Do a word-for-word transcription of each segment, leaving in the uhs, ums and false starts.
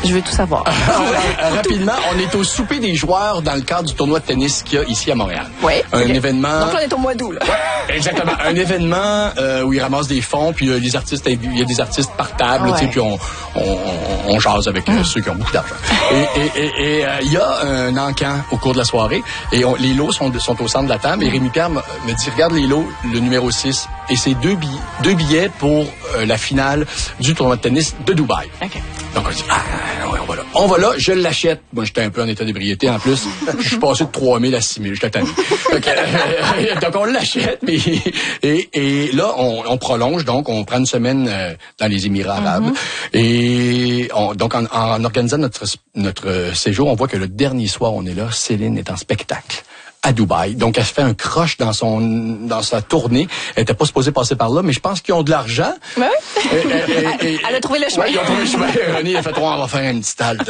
Je veux tout savoir. Rapidement, on est au souper des joueurs dans le cadre du tournoi de tennis qu'il y a ici à Montréal. Oui. Un okay. événement... Donc là, on est au mois d'août, là. Exactement. Un événement euh, où ils ramassent des fonds, puis euh, les artistes, il y a des artistes par table, ouais. tu sais, puis on, on, on, on jase avec euh, mmh. ceux qui ont beaucoup d'argent. Et il et, et, et, euh, y a un encan au cours de la soirée, et on, les lots sont, sont au centre de la table, et Rémi Pierre me, me dit, regarde les lots, le numéro six, et c'est deux billets, deux billets pour euh, la finale du tournoi de tennis de Dubaï. Okay. Donc on dit, ah, ouais, on va là. On va là, je l'achète. Moi, j'étais un peu en état d'ébriété en plus. Je suis passé de trois mille à six mille, j'étais tanné. Donc, euh, donc on l'achète, mais et, et là, on, on prolonge, donc on prend une semaine euh, dans les Émirats arabes. Mm-hmm. Et on, donc en, en organisant notre, notre séjour, on voit que le dernier soir, on est là, Céline est en spectacle à Dubaï. Donc, elle se fait un croche dans son dans sa tournée. Elle était pas supposée passer par là, mais je pense qu'ils ont de l'argent. Oui, oui. Et, et, et, elle a trouvé le chemin. Ouais, ils ont trouvé le chemin. René a fait, on va faire une petite halte.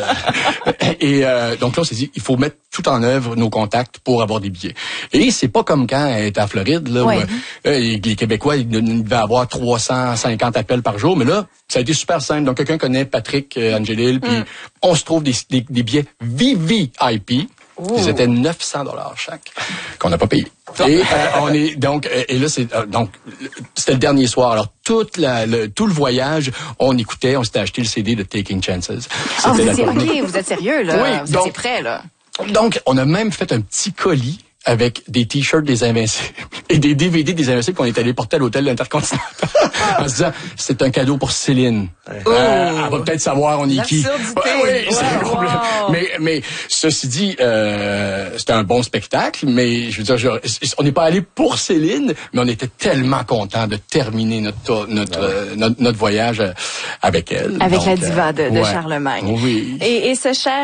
Et euh, donc là, on s'est dit, il faut mettre tout en œuvre nos contacts pour avoir des billets. Et c'est pas comme quand elle était à Floride, là, ouais. où euh, les Québécois, ils devaient avoir trois cent cinquante appels par jour. Mais là, ça a été super simple. Donc, quelqu'un connaît Patrick euh, Angélil, puis mm. on se trouve des, des, des billets V V I P. Ooh. Ils étaient neuf cents dollars chaque, qu'on n'a pas payé. Et euh, on est donc et là c'est euh, donc c'était le dernier soir. Alors toute la, le, tout le voyage, on écoutait, on s'était acheté le C D de Taking Chances. Ah, vous étiez, ok, vous êtes sérieux là. Oui, vous donc, étiez prêts là. Donc on a même fait un petit colis avec des t-shirts des Invincibles et des D V D des Invincibles qu'on est allé porter à l'hôtel de l'Intercontinental en se disant c'est un cadeau pour Céline. Oh. Euh, elle va peut-être savoir on est qui. Ouais, oui, wow, c'est wow. mais mais ceci dit, euh, c'était un bon spectacle, mais je veux dire, je, on n'est pas allé pour Céline, mais on était tellement contents de terminer notre notre ouais. euh, notre, notre voyage avec elle. Avec Donc, la diva de, de ouais. Charlemagne. Oui. Et, et ce cher